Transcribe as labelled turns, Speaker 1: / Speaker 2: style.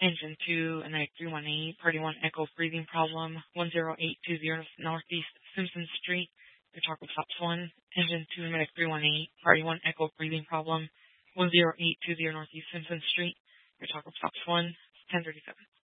Speaker 1: Engine 2, Americ 318, Party 1 Echo breathing problem, 10820 Northeast Simpson Street, your taco stops 1. Engine 2, Americ 318, Party 1 Echo breathing problem, 10820 Northeast Simpson Street, your taco stops 1. 1037.